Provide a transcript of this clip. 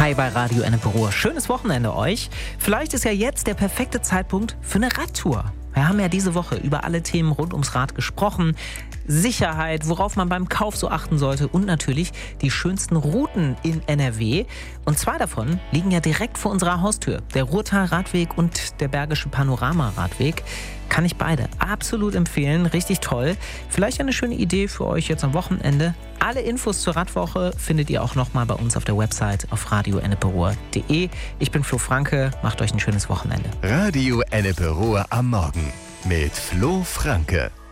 Hi bei Radio Ennepe Ruhr. Schönes Wochenende euch. Vielleicht ist ja jetzt der perfekte Zeitpunkt für eine Radtour. Wir haben ja diese Woche über alle Themen rund ums Rad gesprochen. Sicherheit, worauf man beim Kauf so achten sollte und natürlich die schönsten Routen in NRW. Und zwei davon liegen ja direkt vor unserer Haustür. Der Ruhrtal-Radweg und der Bergische Panorama-Radweg. Kann ich beide absolut empfehlen. Richtig toll. Vielleicht eine schöne Idee für euch jetzt am Wochenende. Alle Infos zur Radwoche findet ihr auch nochmal bei uns auf der Website auf radioenneperuhr.de. Ich bin Flo Franke. Macht euch ein schönes Wochenende. Radio Ennepe Ruhr am Morgen mit Flo Franke.